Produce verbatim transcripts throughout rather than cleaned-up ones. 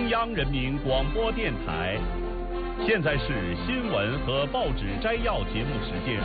央人民广播电台。现在是新闻和报纸摘要节目时间。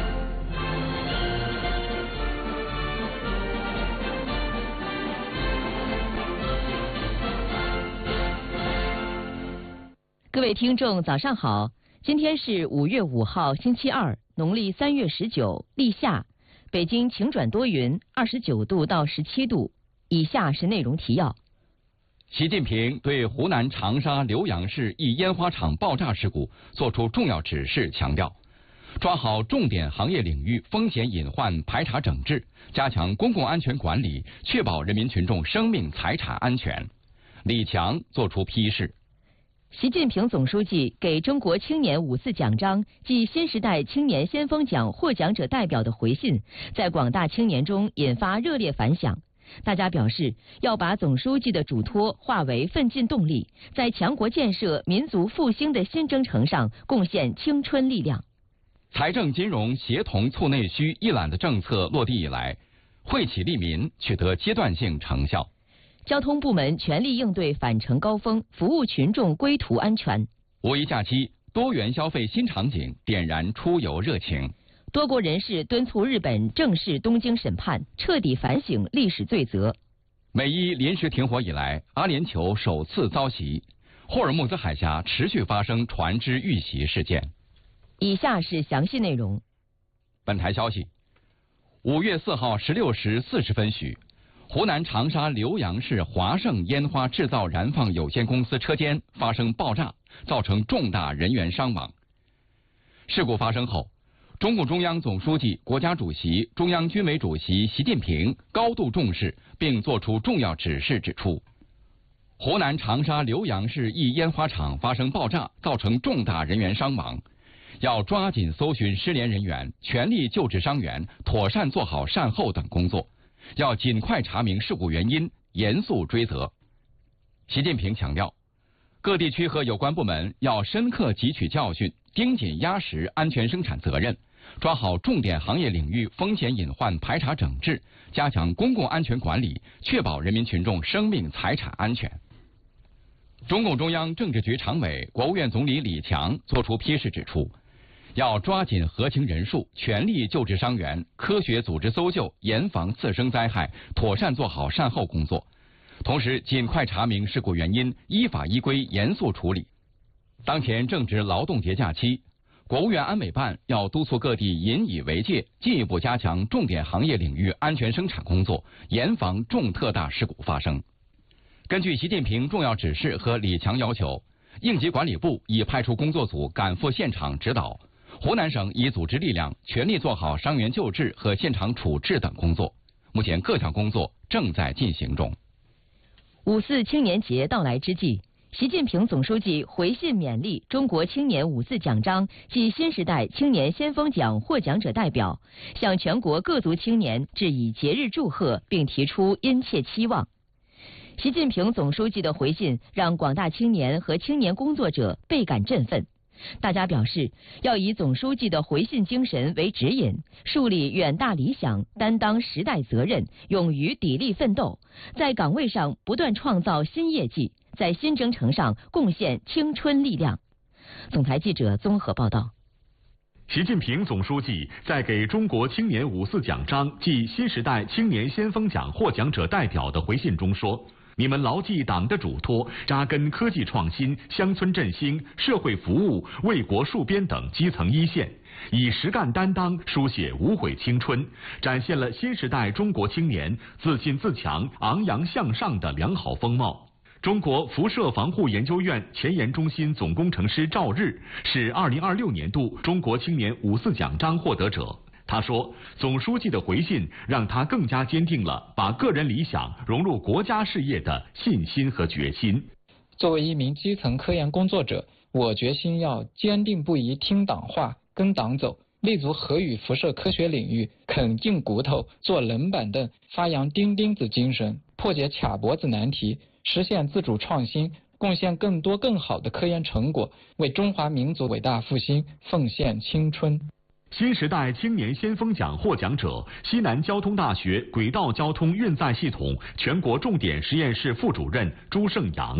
各位听众，早上好！今天是五月五号，星期二，农历三月十九，立夏。北京晴转多云，二十九度到十七度。以下是内容提要。 习近平对湖南长沙浏阳市一烟花厂爆炸事故作出重要指示，强调抓好重点行业领域风险隐患排查整治，加强公共安全管理，确保人民群众生命财产安全。李强作出批示。 习近平总书记给中国青年五四奖章暨新时代青年先锋奖获奖者代表的回信，在广大青年中引发热烈反响。大家表示，要把总书记的嘱托化为奋进动力，在强国建设、民族复兴的新征程上贡献青春力量。 财政金融协同促内需一揽的政策落地以来，惠企利民取得阶段性成效。 交通部门全力应对返程高峰，服务群众归途安全。 五一假期，多元消费新场景点燃出游热情。 多国人士敦促日本正视东京审判，彻底反省历史罪责。 美伊临时停火以来，阿联酋首次遭袭，霍尔木兹海峡持续发生船只遇袭事件。 以下是详细内容。 本台消息，五月四号十六时四十分许，湖南长沙浏阳市华盛烟花制造燃放有限公司车间发生爆炸，造成重大人员伤亡。事故发生后，中共中央总书记、国家主席、中央军委主席习近平高度重视，并作出重要指示，指出，湖南长沙浏阳市一烟花厂发生爆炸，造成重大人员伤亡，要抓紧搜寻失联人员，全力救治伤员，妥善做好善后等工作，要尽快查明事故原因，严肃追责。习近平强调，各地区和有关部门要深刻汲取教训，盯紧压实安全生产责任，抓好重点行业领域风险隐患排查整治，加强公共安全管理，确保人民群众生命财产安全。中共中央政治局常委、国务院总理李强作出批示，指出，要抓紧核清人数，全力救治伤员，科学组织搜救，严防次生灾害，妥善做好善后工作。同时，尽快查明事故原因，依法依规严肃处理。当前正值劳动节假期，国务院安委办要督促各地引以为戒，进一步加强重点行业领域安全生产工作，严防重特大事故发生。根据习近平重要指示和李强要求，应急管理部已派出工作组赶赴现场指导，湖南省已组织力量全力做好伤员救治和现场处置等工作。目前各项工作正在进行中。 五四青年节到来之际，习近平总书记回信勉励中国青年五四奖章暨新时代青年先锋奖获奖者代表，向全国各族青年致以节日祝贺，并提出殷切期望。习近平总书记的回信让广大青年和青年工作者倍感振奋。大家表示，要以总书记的回信精神为指引，树立远大理想，担当时代责任，勇于砥砺奋斗，在岗位上不断创造新业绩，在新征程上贡献青春力量。总台记者综合报道。 习近平总书记在给中国青年五四奖章暨新时代青年先锋奖获奖者代表的回信中说，你们牢记党的嘱托，扎根科技创新、乡村振兴、社会服务、为国戍边等基层一线，以实干担当书写无悔青春，展现了新时代中国青年自信自强、昂扬向上的良好风貌。中国辐射防护研究院前沿中心总工程师赵日是二零二六年度中国青年五四奖章获得者。他说，总书记的回信让他更加坚定了把个人理想融入国家事业的信心和决心。 作为一名基层科研工作者，我决心要坚定不移听党话，跟党走，立足核与辐射科学领域，啃尽骨头，坐冷板凳，发扬钉钉子精神，破解卡脖子难题，实现自主创新，贡献更多更好的科研成果，为中华民族伟大复兴奉献青春。 新时代青年先锋奖获奖者，西南交通大学轨道交通运载系统全国重点实验室副主任朱胜阳。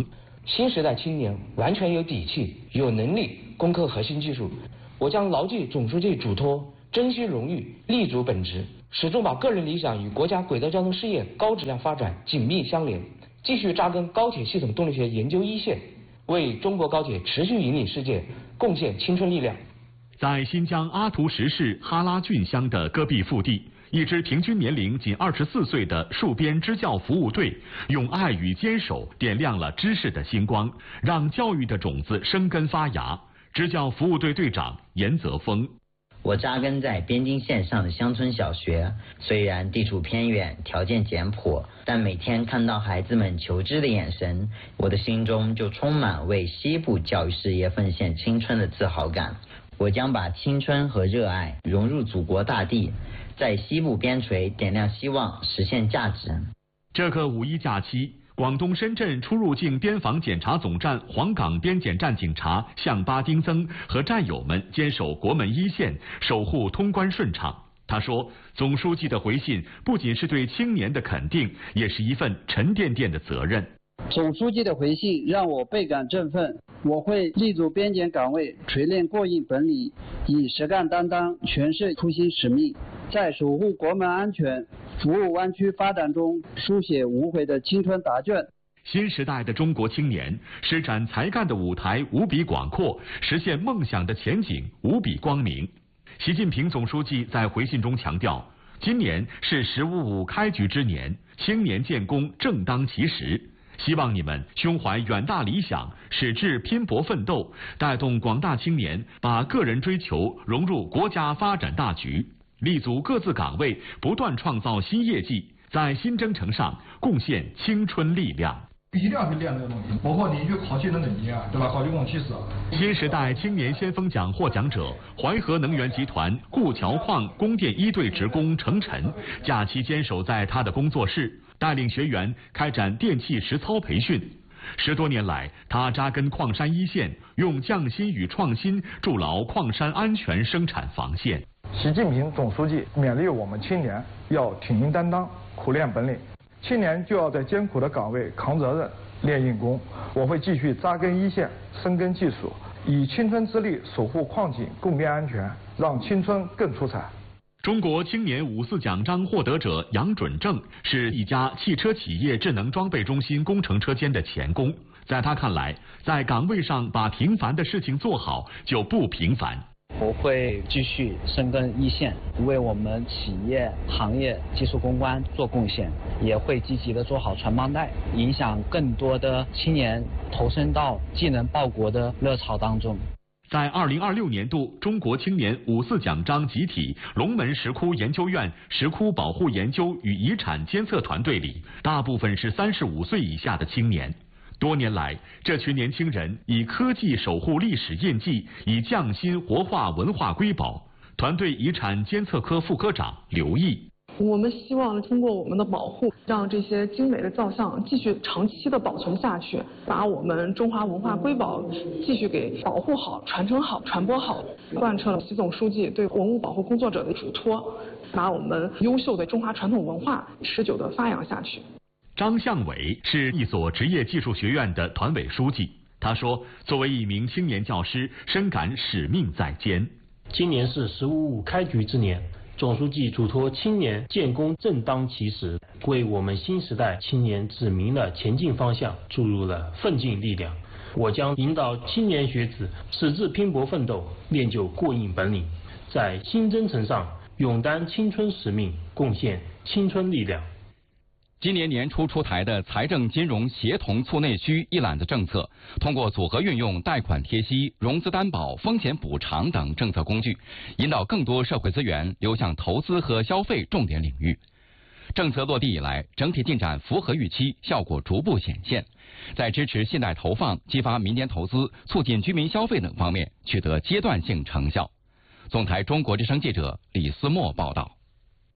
新时代青年完全有底气、有能力攻克核心技术。我将牢记总书记嘱托，珍惜荣誉，立足本职，始终把个人理想与国家轨道交通事业高质量发展紧密相连，继续扎根高铁系统动力学研究一线，为中国高铁持续引领世界贡献青春力量。 在新疆阿图什市哈拉峻乡的戈壁腹地，一支平均年龄仅二十四岁的戍边支教服务队，用爱与坚守点亮了知识的星光，让教育的种子生根发芽。支教服务队队长严泽峰： 我扎根在边境线上的乡村小学，虽然地处偏远，条件简朴，但每天看到孩子们求知的眼神，我的心中就充满为西部教育事业奉献青春的自豪感。我将把青春和热爱融入祖国大地，在西部边陲点亮希望，实现价值。 这个五一假期，广东深圳出入境边防检查总站黄岗边检站警察向巴丁增和战友们坚守国门一线，守护通关顺畅。他说，总书记的回信不仅是对青年的肯定，也是一份沉甸甸的责任。 总书记的回信让我倍感振奋，我会立足边检岗位，锤炼过硬本领，以实干担当诠释初心使命，在守护国门安全、服务湾区发展中书写无悔的青春答卷。 新时代的中国青年施展才干的舞台无比广阔，实现梦想的前景无比光明。习近平总书记在回信中强调，今年是十五五开局之年，青年建功正当其时。希望你们胸怀远大理想，矢志拼搏奋斗，带动广大青年把个人追求融入国家发展大局，立足各自岗位，不断创造新业绩，在新征程上贡献青春力量。 一定要去练这个东西，包括你去考汽车等级啊，对吧？考公共汽车。 新时代青年先锋奖获奖者淮河能源集团顾桥矿供电一队职工程晨，假期坚守在他的工作室，带领学员开展电气实操培训。十多年来，他扎根矿山一线，用匠心与创新筑牢矿山安全生产防线。 习近平总书记勉励我们青年要挺膺担当，苦练本领。青年就要在艰苦的岗位扛责任、练硬功。我会继续扎根一线，深耕技术，以青春之力守护矿井供电安全，让青春更出彩。 中国青年五四奖章获得者杨准正是一家汽车企业智能装备中心工程车间的钳工。在他看来，在岗位上把平凡的事情做好就不平凡。 我会继续深耕一线，为我们企业、行业技术攻关做贡献，也会积极的做好传帮带，影响更多的青年投身到技能报国的热潮当中。 在二零二六年度中国青年五四奖章集体龙门石窟研究院石窟保护研究与遗产监测团队里，大部分是三十五岁以下的青年。多年来，这群年轻人以科技守护历史印记，以匠心活化文化瑰宝。团队遗产监测科副科长刘毅： 我们希望通过我们的保护，让这些精美的造像继续长期的保存下去，把我们中华文化瑰宝继续给保护好、传承好、传播好，贯彻了习总书记对文物保护工作者的嘱托，把我们优秀的中华传统文化持久的发扬下去。 张向伟是一所职业技术学院的团委书记，他说，作为一名青年教师，深感使命在肩。 今年是十五五开局之年，总书记嘱托青年建功正当其时，为我们新时代青年指明了前进方向，注入了奋进力量。我将引导青年学子矢志拼搏奋斗，练就过硬本领，在新征程上勇担青春使命，贡献青春力量。 今年年初出台的财政金融协同促内需一揽子政策，通过组合运用贷款贴息、融资担保、风险补偿等政策工具，引导更多社会资源流向投资和消费重点领域。政策落地以来，整体进展符合预期，效果逐步显现，在支持信贷投放、激发民间投资、促进居民消费等方面取得阶段性成效。总台中国之声记者李思墨报道。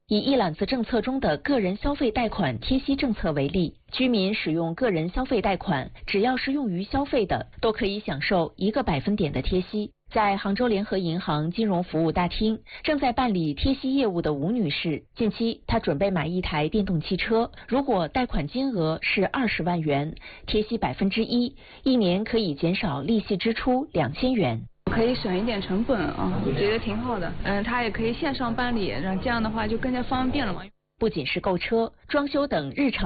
以一揽子政策中的个人消费贷款贴息政策为例，居民使用个人消费贷款，只要是用于消费的，都可以享受一个百分点的贴息。在杭州联合银行金融服务大厅，正在办理贴息业务的吴女士，近期她准备买一台电动汽车，如果贷款金额是二十万元，贴息百分之一，一年可以减少利息支出两千元。 可以省一点成本啊，觉得挺好的。嗯，它也可以线上办理，然后这样的话就更加方便了嘛。 不仅是购车、装修等日常